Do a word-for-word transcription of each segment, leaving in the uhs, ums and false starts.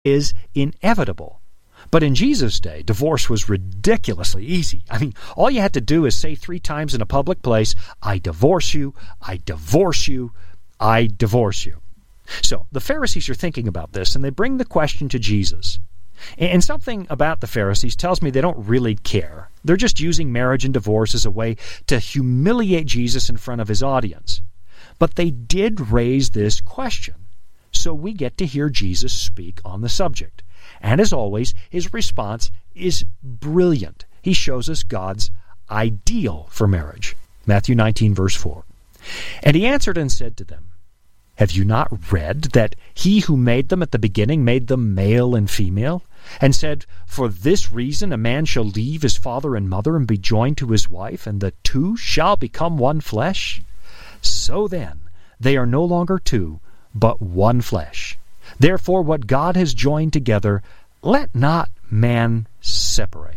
is inevitable. But in Jesus' day, divorce was ridiculously easy. I mean, all you had to do is say three times in a public place, I divorce you, I divorce you, I divorce you. So the Pharisees are thinking about this, and they bring the question to Jesus. And something about the Pharisees tells me they don't really care. They're just using marriage and divorce as a way to humiliate Jesus in front of his audience. But they did raise this question, so we get to hear Jesus speak on the subject. And as always, his response is brilliant. He shows us God's ideal for marriage. Matthew nineteen, verse four. And he answered and said to them, have you not read that he who made them at the beginning made them male and female, and said, for this reason a man shall leave his father and mother and be joined to his wife, and the two shall become one flesh? So then, they are no longer two, but one flesh. Therefore, what God has joined together, let not man separate.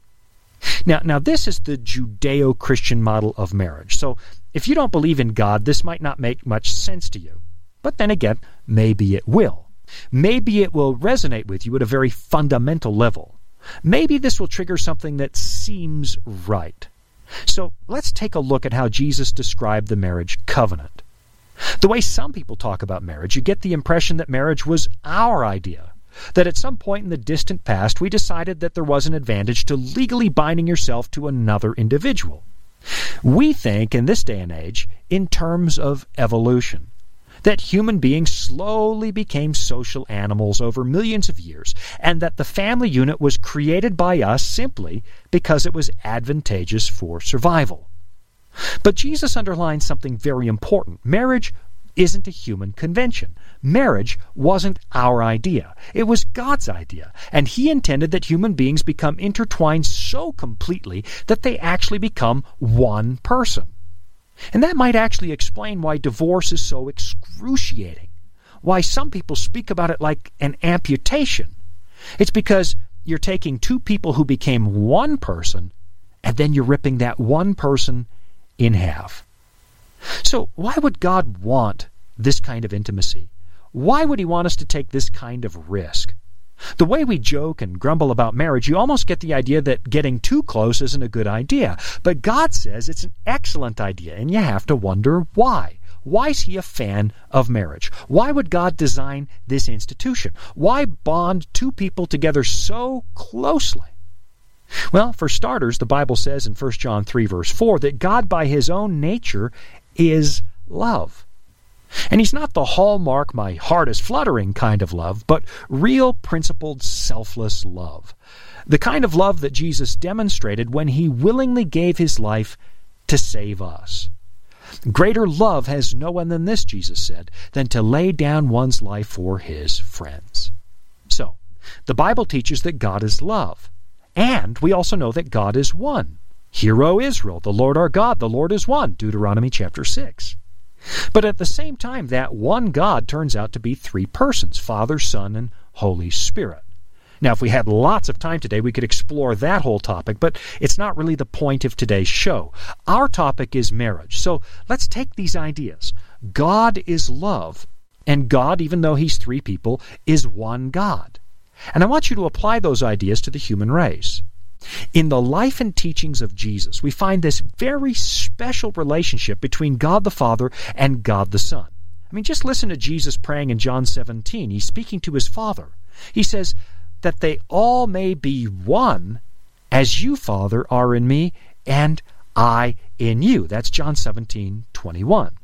Now, now this is the Judeo-Christian model of marriage. So, if you don't believe in God, this might not make much sense to you. But then again, maybe it will. Maybe it will resonate with you at a very fundamental level. Maybe this will trigger something that seems right. So, let's take a look at how Jesus described the marriage covenant. The way some people talk about marriage, you get the impression that marriage was our idea. That at some point in the distant past, we decided that there was an advantage to legally binding yourself to another individual. We think, in this day and age, in terms of evolution. That human beings slowly became social animals over millions of years, and that the family unit was created by us simply because it was advantageous for survival. But Jesus underlines something very important. Marriage isn't a human convention. Marriage wasn't our idea. It was God's idea. And He intended that human beings become intertwined so completely that they actually become one person. And that might actually explain why divorce is so excruciating. Why some people speak about it like an amputation. It's because you're taking two people who became one person, and then you're ripping that one person in half. So why would God want this kind of intimacy? Why would He want us to take this kind of risk? The way we joke and grumble about marriage, you almost get the idea that getting too close isn't a good idea. But God says it's an excellent idea, and you have to wonder why. Why is He a fan of marriage? Why would God design this institution? Why bond two people together so closely? Well, for starters, the Bible says in First John three, verse four, that God by His own nature is love. And He's not the hallmark, my heart is fluttering kind of love, but real, principled, selfless love. The kind of love that Jesus demonstrated when He willingly gave His life to save us. Greater love has no one than this, Jesus said, than to lay down one's life for his friends. So, the Bible teaches that God is love. And we also know that God is one. Hear, O Israel, the Lord our God, the Lord is one, Deuteronomy chapter six. But at the same time, that one God turns out to be three persons, Father, Son, and Holy Spirit. Now, if we had lots of time today, we could explore that whole topic, but it's not really the point of today's show. Our topic is marriage. So let's take these ideas. God is love, and God, even though He's three people, is one God. And I want you to apply those ideas to the human race. In the life and teachings of Jesus, we find this very special relationship between God the Father and God the Son. I mean, just listen to Jesus praying in John seventeen. He's speaking to His Father. He says, that they all may be one, as you, Father, are in me, and I in you. That's John seventeen twenty-one.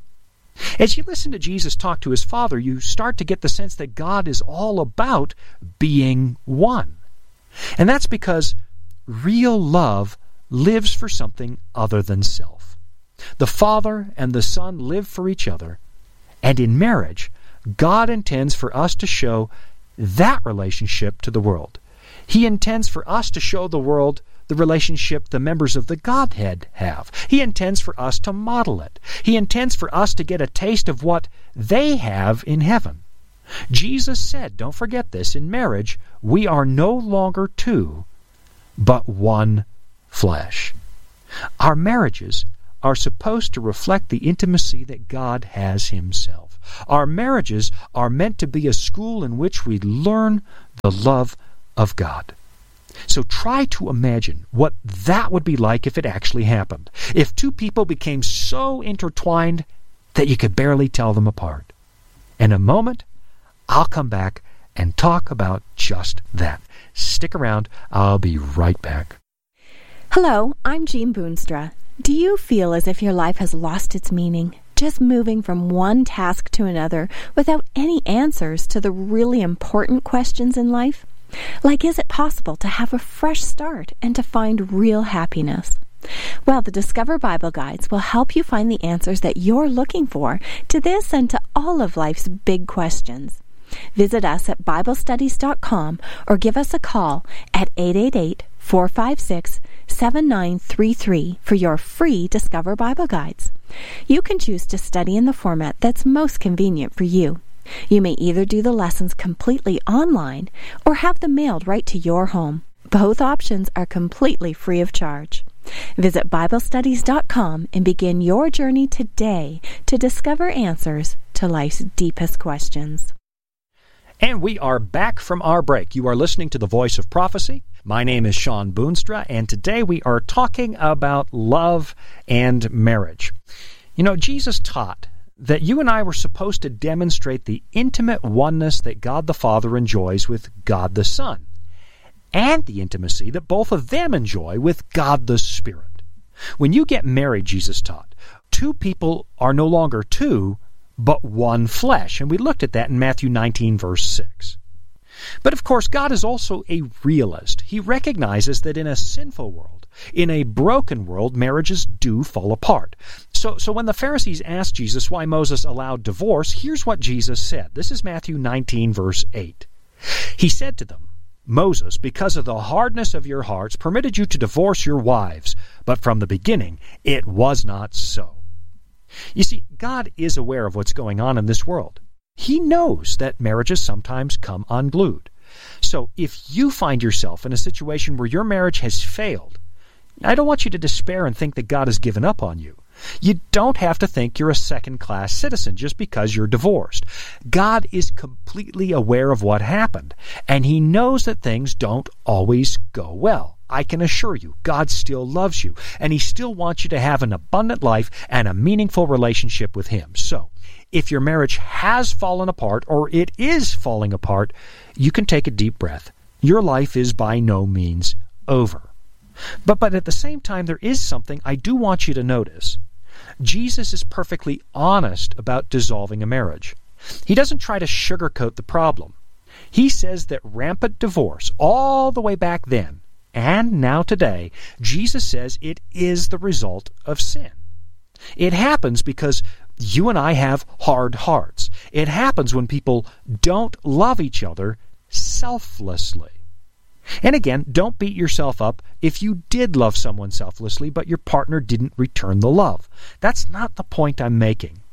As you listen to Jesus talk to His Father, you start to get the sense that God is all about being one. And that's because real love lives for something other than self. The Father and the Son live for each other, and in marriage, God intends for us to show that relationship to the world. He intends for us to show the world the relationship the members of the Godhead have. He intends for us to model it. He intends for us to get a taste of what they have in heaven. Jesus said, don't forget this, in marriage, we are no longer two, but one flesh. Our marriages are supposed to reflect the intimacy that God has Himself. Our marriages are meant to be a school in which we learn the love of God. So try to imagine what that would be like if it actually happened. If two people became so intertwined that you could barely tell them apart. In a moment, I'll come back and talk about just that. Stick around. I'll be right back. Hello, I'm Jean Boonstra. Do you feel as if your life has lost its meaning, just moving from one task to another without any answers to the really important questions in life? Like, is it possible to have a fresh start and to find real happiness? Well, the Discover Bible Guides will help you find the answers that you're looking for to this and to all of life's big questions. Visit us at Bible Studies dot com or give us a call at eight eight eight, four five six, seven nine three three for your free Discover Bible Guides. You can choose to study in the format that's most convenient for you. You may either do the lessons completely online or have them mailed right to your home. Both options are completely free of charge. Visit Bible Studies dot com and begin your journey today to discover answers to life's deepest questions. And we are back from our break. You are listening to The Voice of Prophecy. My name is Sean Boonstra, and today we are talking about love and marriage. You know, Jesus taught that you and I were supposed to demonstrate the intimate oneness that God the Father enjoys with God the Son, and the intimacy that both of them enjoy with God the Spirit. When you get married, Jesus taught, two people are no longer two, but one flesh. And we looked at that in Matthew nineteen, verse six. But of course, God is also a realist. He recognizes that in a sinful world, in a broken world, marriages do fall apart. So, so when the Pharisees asked Jesus why Moses allowed divorce, here's what Jesus said. This is Matthew nineteen, verse eight. He said to them, Moses, because of the hardness of your hearts, permitted you to divorce your wives, but from the beginning it was not so. You see, God is aware of what's going on in this world. He knows that marriages sometimes come unglued. So if you find yourself in a situation where your marriage has failed, I don't want you to despair and think that God has given up on you. You don't have to think you're a second-class citizen just because you're divorced. God is completely aware of what happened, and He knows that things don't always go well. I can assure you, God still loves you, and He still wants you to have an abundant life and a meaningful relationship with Him. So, if your marriage has fallen apart, or it is falling apart, you can take a deep breath. Your life is by no means over. But, but at the same time, there is something I do want you to notice. Jesus is perfectly honest about dissolving a marriage. He doesn't try to sugarcoat the problem. He says that rampant divorce, all the way back then, and now today, Jesus says it is the result of sin. It happens because you and I have hard hearts. It happens when people don't love each other selflessly. And again, don't beat yourself up if you did love someone selflessly, but your partner didn't return the love. That's not the point I'm making.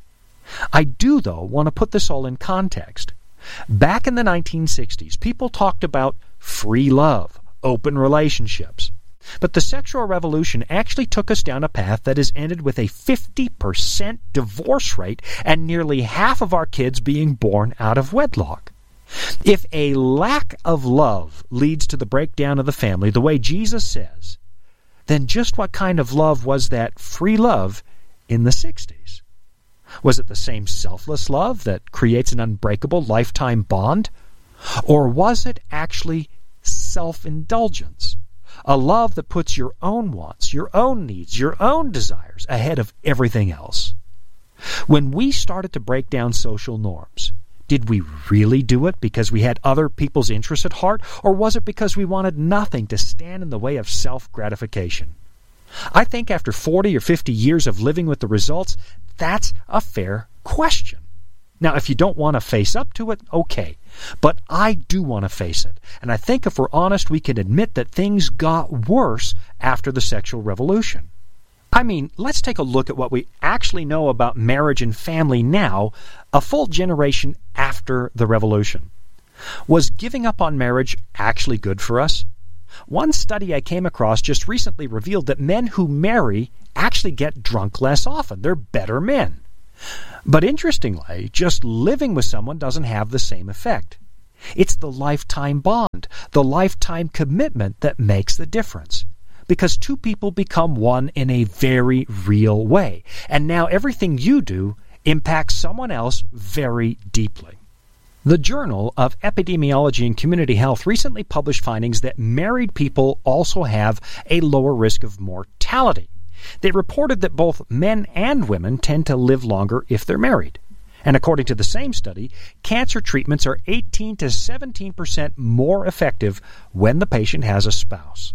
I do, though, want to put this all in context. Back in the nineteen sixties, people talked about free love, open relationships. But the sexual revolution actually took us down a path that has ended with a fifty percent divorce rate and nearly half of our kids being born out of wedlock. If a lack of love leads to the breakdown of the family, the way Jesus says, then just what kind of love was that free love in the sixties? Was it the same selfless love that creates an unbreakable lifetime bond? Or was it actually self-indulgence? A love that puts your own wants, your own needs, your own desires ahead of everything else. When we started to break down social norms, did we really do it because we had other people's interests at heart, or was it because we wanted nothing to stand in the way of self-gratification? I think after forty or fifty years of living with the results, that's a fair question. Now, if you don't want to face up to it, okay. But I do want to face it. And I think if we're honest, we can admit that things got worse after the sexual revolution. I mean, let's take a look at what we actually know about marriage and family now, a full generation after the revolution. Was giving up on marriage actually good for us? One study I came across just recently revealed that men who marry actually get drunk less often. They're better men. But interestingly, just living with someone doesn't have the same effect. It's the lifetime bond, the lifetime commitment that makes the difference. Because two people become one in a very real way. And now everything you do impacts someone else very deeply. The Journal of Epidemiology and Community Health recently published findings that married people also have a lower risk of mortality. They reported that both men and women tend to live longer if they're married. And according to the same study, cancer treatments are eighteen to seventeen percent more effective when the patient has a spouse.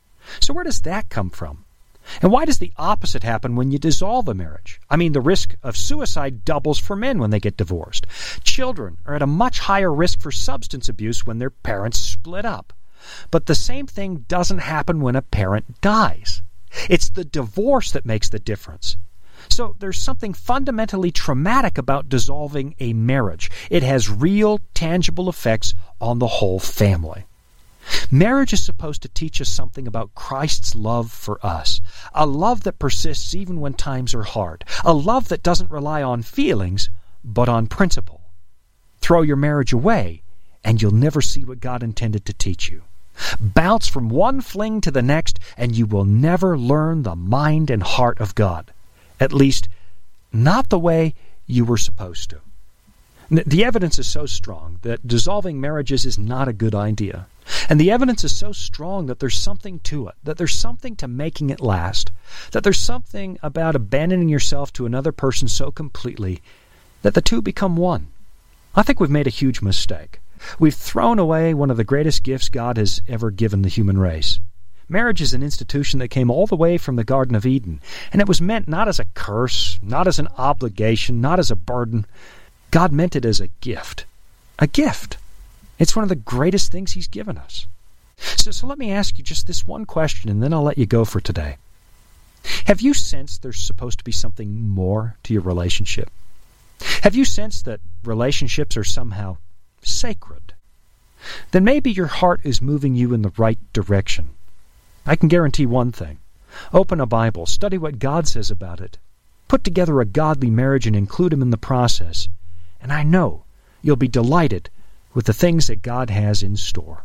So where does that come from? And why does the opposite happen when you dissolve a marriage? I mean, the risk of suicide doubles for men when they get divorced. Children are at a much higher risk for substance abuse when their parents split up. But the same thing doesn't happen when a parent dies. It's the divorce that makes the difference. So there's something fundamentally traumatic about dissolving a marriage. It has real, tangible effects on the whole family. Marriage is supposed to teach us something about Christ's love for us, a love that persists even when times are hard, a love that doesn't rely on feelings, but on principle. Throw your marriage away, and you'll never see what God intended to teach you. Bounce from one fling to the next, and you will never learn the mind and heart of God. At least, not the way you were supposed to. The evidence is so strong that dissolving marriages is not a good idea. And the evidence is so strong that there's something to it, that there's something to making it last, that there's something about abandoning yourself to another person so completely that the two become one. I think we've made a huge mistake. We've thrown away one of the greatest gifts God has ever given the human race. Marriage is an institution that came all the way from the Garden of Eden, and it was meant not as a curse, not as an obligation, not as a burden. God meant it as a gift. A gift. It's one of the greatest things He's given us. So, so let me ask you just this one question, and then I'll let you go for today. Have you sensed there's supposed to be something more to your relationship? Have you sensed that relationships are somehow sacred? Then maybe your heart is moving you in the right direction. I can guarantee one thing. Open a Bible, study what God says about it, put together a godly marriage and include Him in the process, and I know you'll be delighted with the things that God has in store.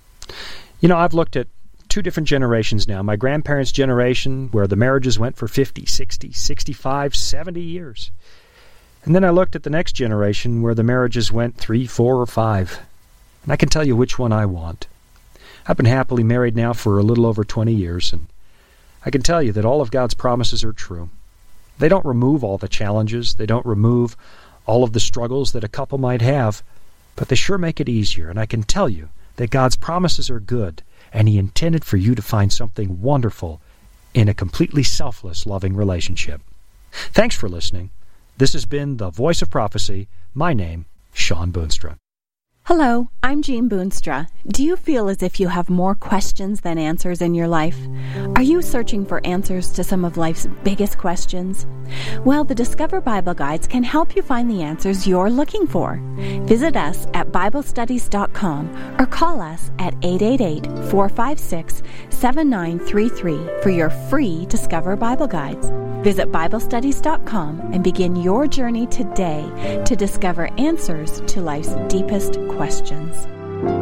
You know, I've looked at two different generations now. My grandparents' generation, where the marriages went for fifty, sixty, sixty-five, seventy years. And then I looked at the next generation, where the marriages went three, four, or five. And I can tell you which one I want. I've been happily married now for a little over twenty years, and I can tell you that all of God's promises are true. They don't remove all the challenges. They don't remove all of the struggles that a couple might have, but they sure make it easier. And I can tell you that God's promises are good, and He intended for you to find something wonderful in a completely selfless, loving relationship. Thanks for listening. This has been The Voice of Prophecy. My name, Sean Boonstra. Hello, I'm Jean Boonstra. Do you feel as if you have more questions than answers in your life? Are you searching for answers to some of life's biggest questions? Well, the Discover Bible Guides can help you find the answers you're looking for. Visit us at Bible Studies dot com or call us at eight eight eight, four five six, seven nine three three for your free Discover Bible Guides. Visit Bible Studies dot com and begin your journey today to discover answers to life's deepest questions.